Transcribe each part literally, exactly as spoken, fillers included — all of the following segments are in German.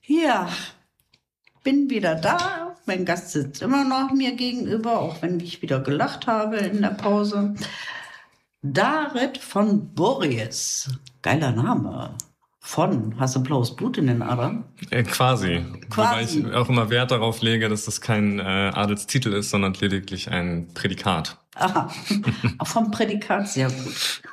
Ja, bin wieder da. Mein Gast sitzt immer noch mir gegenüber, auch wenn ich wieder gelacht habe in der Pause. Darit von Borries. Geiler Name. Von. Hast du blaues Blut in den Adern? Äh, quasi. Quasi. Wobei ich auch immer Wert darauf lege, dass das kein äh, Adelstitel ist, sondern lediglich ein Prädikat. Aha, auch vom Prädikat sehr gut.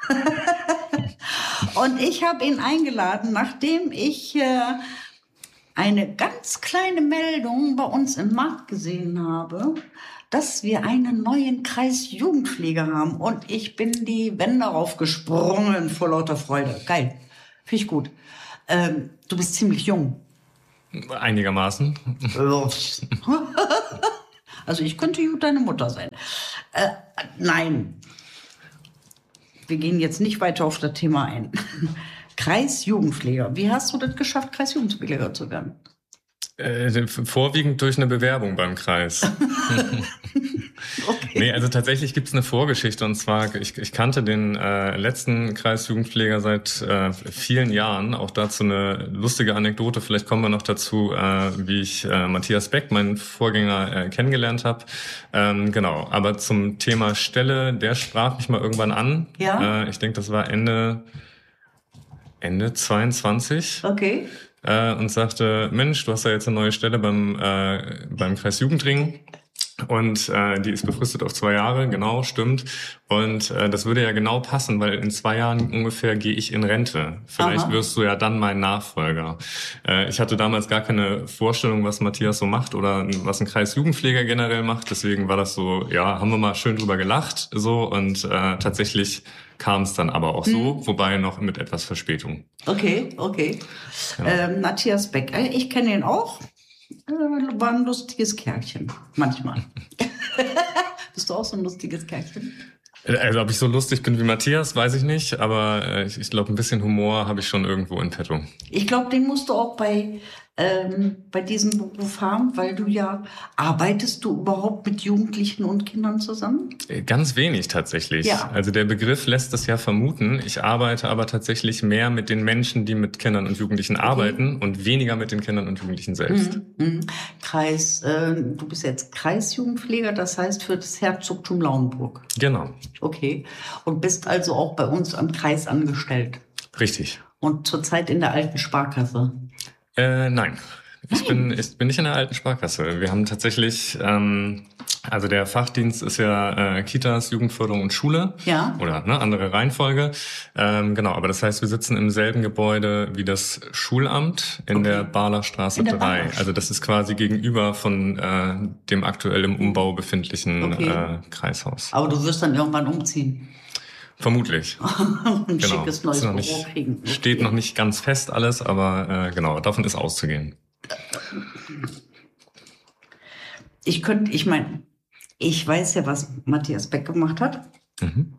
Und ich habe ihn eingeladen, nachdem ich äh, eine ganz kleine Meldung bei uns im Markt gesehen habe, dass wir einen neuen Kreisjugendpfleger haben. Und ich bin die Wände raufgesprungen vor lauter Freude. Geil, finde ich gut. Ähm, du bist ziemlich jung. Einigermaßen. Also ich könnte deine Mutter sein. Äh, nein, wir gehen jetzt nicht weiter auf das Thema ein. Kreisjugendpfleger. Wie hast du das geschafft, Kreisjugendpfleger zu werden? Äh, vorwiegend durch eine Bewerbung beim Kreis. Okay. Nee, also tatsächlich gibt's eine Vorgeschichte, und zwar, ich, ich kannte den äh, letzten Kreisjugendpfleger seit äh, vielen Jahren. Auch dazu eine lustige Anekdote, vielleicht kommen wir noch dazu, äh, wie ich äh, Matthias Beck, meinen Vorgänger, äh, kennengelernt habe. Ähm, genau, aber zum Thema Stelle, der sprach mich mal irgendwann an. Ja. Äh, ich denke, das war Ende, Ende zweiundzwanzig. Okay. Äh, und sagte, Mensch, du hast ja jetzt eine neue Stelle beim äh, beim Kreis Jugendring und äh, die ist befristet auf zwei Jahre, genau, stimmt. Und äh, das würde ja genau passen, weil in zwei Jahren ungefähr gehe ich in Rente. Vielleicht Aha. wirst du ja dann mein Nachfolger. Äh, ich hatte damals gar keine Vorstellung, was Matthias so macht oder was ein Kreisjugendpfleger generell macht. Deswegen war das so, ja, haben wir mal schön drüber gelacht, so, und äh, tatsächlich kam es dann aber auch so, hm. wobei noch mit etwas Verspätung. Okay, okay. Ja. Ähm, Matthias Beck, äh, ich kenne ihn auch. Äh, war ein lustiges Kerlchen, manchmal. Bist du auch so ein lustiges Kerlchen? Also ob ich so lustig bin wie Matthias, weiß ich nicht, aber äh, ich, ich glaube, ein bisschen Humor habe ich schon irgendwo in petto. Ich glaube, den musst du auch bei, ähm, bei diesem Beruf haben, weil du ja, arbeitest du überhaupt mit Jugendlichen und Kindern zusammen? Ganz wenig tatsächlich. Ja. Also der Begriff lässt das ja vermuten. Ich arbeite aber tatsächlich mehr mit den Menschen, die mit Kindern und Jugendlichen okay. arbeiten, und weniger mit den Kindern und Jugendlichen selbst. Mhm. Mhm. Kreis, äh, du bist jetzt Kreisjugendpfleger, das heißt für das Herzogtum Lauenburg. Genau. Okay. Und bist also auch bei uns am Kreis angestellt? Richtig. Und zurzeit in der alten Sparkasse? Äh, nein. Ich bin, ich bin nicht in der alten Sparkasse. Wir haben tatsächlich, ähm, also der Fachdienst ist ja äh, Kitas, Jugendförderung und Schule. Ja. Oder ne, andere Reihenfolge. Ähm, genau, aber das heißt, wir sitzen im selben Gebäude wie das Schulamt in okay. der Barlerstraße drei. Barler. Also das ist quasi gegenüber von äh, dem aktuell im Umbau befindlichen okay. äh, Kreishaus. Aber du wirst dann irgendwann umziehen? Vermutlich. Ein genau. schickes neues Büro nicht, kriegen. Okay. Steht noch nicht ganz fest alles, aber äh, genau, davon ist auszugehen. Ich könnte, ich meine, ich weiß ja, was Matthias Beck gemacht hat. Mhm.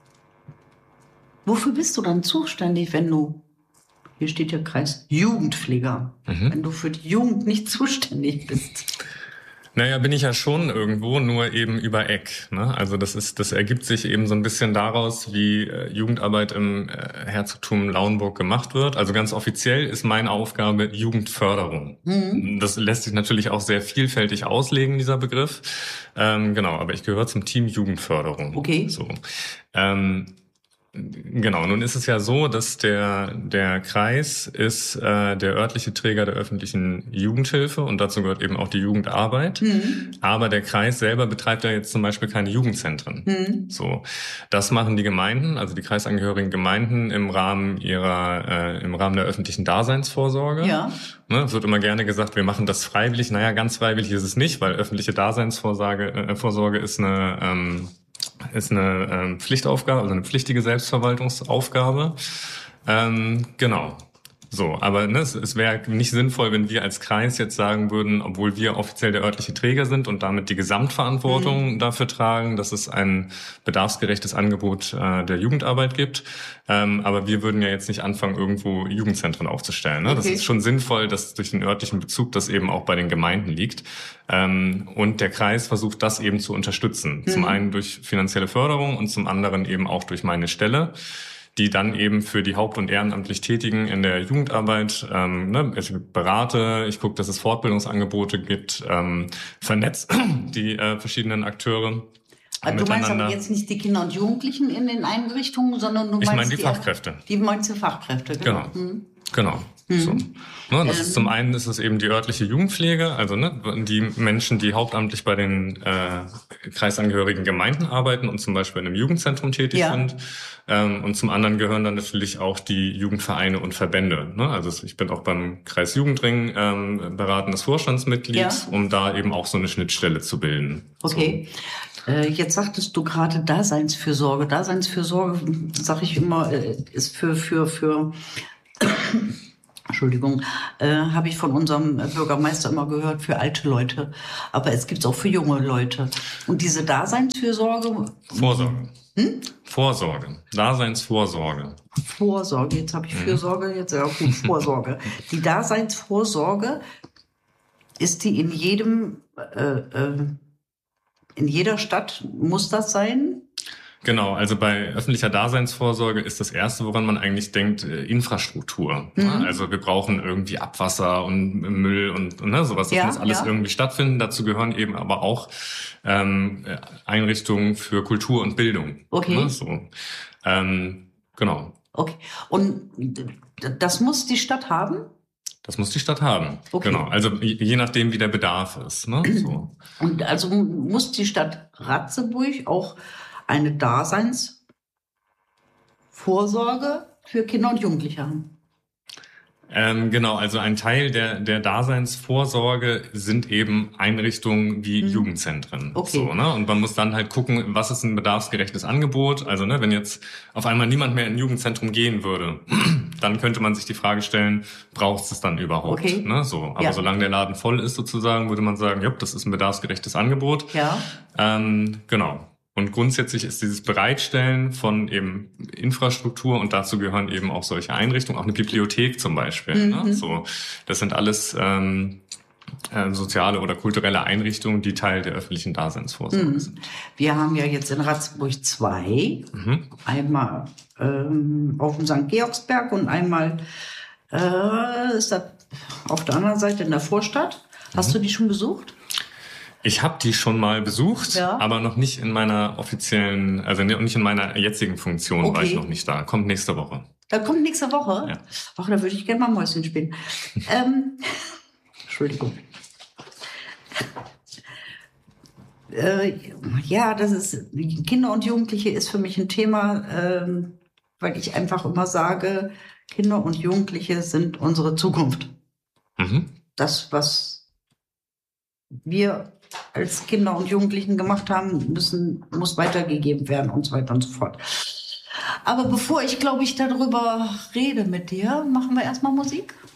Wofür bist du dann zuständig, wenn du, hier steht ja Kreis Jugendpfleger, mhm. wenn du für die Jugend nicht zuständig bist? Naja, bin ich ja schon irgendwo, nur eben über Eck. Ne? Also das ist, das ergibt sich eben so ein bisschen daraus, wie äh, Jugendarbeit im äh, Herzogtum Lauenburg gemacht wird. Also ganz offiziell ist meine Aufgabe Jugendförderung. Mhm. Das lässt sich natürlich auch sehr vielfältig auslegen, dieser Begriff. Ähm, genau, aber ich gehöre zum Team Jugendförderung. Okay. So. Ähm, Genau, nun ist es ja so, dass der der Kreis ist äh, der örtliche Träger der öffentlichen Jugendhilfe, und dazu gehört eben auch die Jugendarbeit. Mhm. Aber der Kreis selber betreibt ja jetzt zum Beispiel keine Jugendzentren. Mhm. So, das machen die Gemeinden, also die kreisangehörigen Gemeinden im Rahmen ihrer äh, im Rahmen der öffentlichen Daseinsvorsorge. Ja. Ne, es wird immer gerne gesagt, wir machen das freiwillig. Naja, ganz freiwillig ist es nicht, weil öffentliche Daseinsvorsorge äh, Vorsorge ist eine ähm, ist eine ähm, Pflichtaufgabe, also eine pflichtige Selbstverwaltungsaufgabe. Ähm, genau. So, aber ne, es, es wäre nicht sinnvoll, wenn wir als Kreis jetzt sagen würden, obwohl wir offiziell der örtliche Träger sind und damit die Gesamtverantwortung mhm. dafür tragen, dass es ein bedarfsgerechtes Angebot äh, der Jugendarbeit gibt. Ähm, aber wir würden ja jetzt nicht anfangen, irgendwo Jugendzentren aufzustellen. Ne? Okay. Das ist schon sinnvoll, dass durch den örtlichen Bezug das eben auch bei den Gemeinden liegt. Ähm, und der Kreis versucht das eben zu unterstützen. Mhm. Zum einen durch finanzielle Förderung und zum anderen eben auch durch meine Stelle. die dann eben für die haupt- und ehrenamtlich Tätigen in der Jugendarbeit, ähm, ne, ich berate, ich gucke, dass es Fortbildungsangebote gibt, ähm, vernetzt die äh, verschiedenen Akteure. Du meinst aber jetzt nicht die Kinder und Jugendlichen in den Einrichtungen, sondern du meinst ich meine die, die Fachkräfte. Die meinst die Fachkräfte, genau. Genau, hm. genau. Mhm. So. Ne, das ähm. ist zum einen ist es eben die örtliche Jugendpflege, also ne, die Menschen, die hauptamtlich bei den äh, kreisangehörigen Gemeinden arbeiten und zum Beispiel in einem Jugendzentrum tätig ja. sind. Ähm, und zum anderen gehören dann natürlich auch die Jugendvereine und Verbände. Ne? Also ich bin auch beim Kreisjugendring ähm, beratendes Vorstandsmitglied, ja. um da eben auch so eine Schnittstelle zu bilden. Okay. So. Jetzt sagtest du gerade Daseinsfürsorge. Daseinsfürsorge, sag ich immer, ist für für für Entschuldigung, äh, habe ich von unserem Bürgermeister immer gehört, für alte Leute. Aber es gibt es auch für junge Leute. Und diese Daseinsfürsorge... Vorsorge. Hm? Vorsorge. Daseinsvorsorge. Vorsorge. Jetzt habe ich Fürsorge, jetzt ja gut, Vorsorge. Die Daseinsvorsorge, ist die in jedem... Äh, äh, in jeder Stadt muss das sein? Genau, also bei öffentlicher Daseinsvorsorge ist das Erste, woran man eigentlich denkt, Infrastruktur. Mhm. Also wir brauchen irgendwie Abwasser und Müll und, und ne, sowas. Das ja, muss alles ja. irgendwie stattfinden. Dazu gehören eben aber auch ähm, Einrichtungen für Kultur und Bildung. Okay. Ne, so. ähm, genau. Okay. Und das muss die Stadt haben? Das muss die Stadt haben. Okay. Genau. Also je nachdem, wie der Bedarf ist. Ne? So. Und also muss die Stadt Ratzeburg auch eine Daseinsvorsorge für Kinder und Jugendliche haben? Ähm, genau, also ein Teil der, der Daseinsvorsorge sind eben Einrichtungen wie hm. Jugendzentren. Okay. So, ne? Und man muss dann halt gucken, was ist ein bedarfsgerechtes Angebot. Also ne, wenn jetzt auf einmal niemand mehr in ein Jugendzentrum gehen würde, dann könnte man sich die Frage stellen, braucht es dann überhaupt? Okay. Ne? So, aber ja. solange der Laden voll ist sozusagen, würde man sagen, ja, das ist ein bedarfsgerechtes Angebot. Ja. Ähm, genau. Und grundsätzlich ist dieses Bereitstellen von eben Infrastruktur und dazu gehören eben auch solche Einrichtungen, auch eine Bibliothek zum Beispiel. Mhm. Ne? So, das sind alles ähm, äh, soziale oder kulturelle Einrichtungen, die Teil der öffentlichen Daseinsvorsorge mhm. sind. Wir haben ja jetzt in Ratzeburg zwei, mhm. einmal ähm, auf dem Sankt Georgsberg und einmal äh, ist das auf der anderen Seite in der Vorstadt. Hast mhm. du die schon besucht? Ich habe die schon mal besucht, ja. aber noch nicht in meiner offiziellen, also nicht in meiner jetzigen Funktion okay. war ich noch nicht da. Kommt nächste Woche. Da kommt nächste Woche? Ja. Ach, da würde ich gerne mal Mäuschen spielen. ähm, Entschuldigung. Äh, ja, das ist, Kinder und Jugendliche ist für mich ein Thema, ähm, weil ich einfach immer sage, Kinder und Jugendliche sind unsere Zukunft. Mhm. Das, was wir als Kinder und Jugendlichen gemacht haben, müssen, muss weitergegeben werden und so weiter und so fort. Aber bevor ich, glaube ich, darüber rede mit dir, machen wir erstmal Musik.